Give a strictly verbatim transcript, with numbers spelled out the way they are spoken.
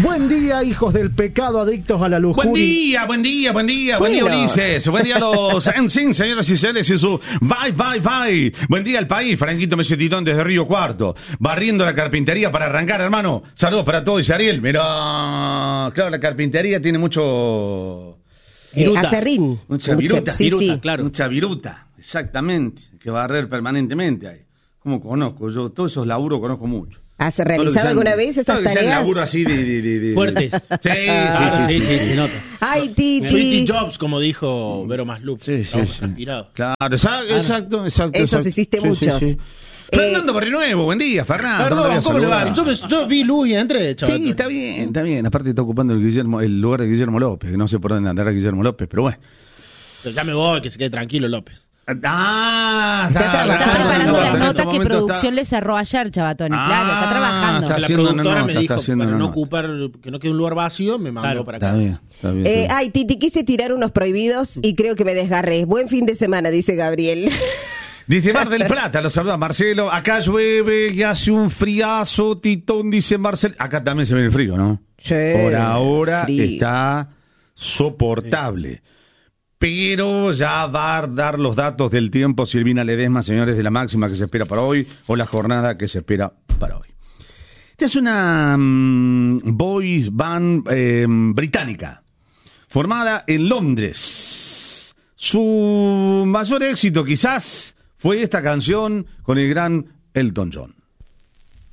Buen día, hijos del pecado, adictos a la lujuria. Buen día, buen día, buen día, buen día, Ulises. Buen día a los N SYNC, señoras y señores, y su Bye, bye, bye. Buen día al país, Franquito Mesetitón desde Río Cuarto. Barriendo la carpintería para arrancar, hermano. Saludos para todos, y Ariel. Mirá, claro, la carpintería tiene mucho... Viruta. Eh, acerrín. Mucha viruta. Sí, viruta, sí. Claro. Mucha viruta, exactamente. Hay que barrer permanentemente ahí. Como conozco, yo todos esos laburos conozco mucho. ¿Has realizado sean, alguna vez esas tareas? Laburo así de, de, de, de fuertes. Sí, ah, sí, sí, sí, sí, se nota. Ay, Titi. Titi Jobs, como dijo Vero Maslup. Sí, sí, sí. Inspirado. Claro, exacto, exacto, exacto. Esos exacto. hiciste sí, muchos. Sí, sí. Eh, Fernando Barrinuevo, buen día, Fernando. Perdón, ¿cómo le va? Yo, me, yo vi Lu y entré, chaval. Sí, está bien, está bien. Aparte está ocupando el, Guillermo, el lugar de Guillermo López, que no sé por dónde andará Guillermo López, pero bueno. Pero ya me voy, que se quede tranquilo López. Ah, está, está, está, está preparando no, las no, notas que producción está... le cerró ayer, Chavatoni. Ah, claro, está trabajando. Está la haciendo, productora no, no, me está dijo, haciendo, para no, no no. ocupar, que no quede un lugar vacío, me mandó claro, para acá. Está bien, está bien. Está Eh, bien. ay, Titi, quise tirar unos prohibidos y creo que me desgarré. Buen fin de semana, dice Gabriel. Dice Mar del Plata, lo saluda Marcelo. Acá llueve y hace un friazo, Titón, dice Marcelo. Acá también se ve el frío, ¿no? Sí, Por ahora frío. está soportable. Sí. Pero ya va a dar los datos del tiempo Silvina Ledesma, señores, de la máxima que se espera para hoy o la jornada que se espera para hoy. Esta es una um, boys band eh, británica, formada en Londres. Su mayor éxito quizás fue esta canción con el gran Elton John.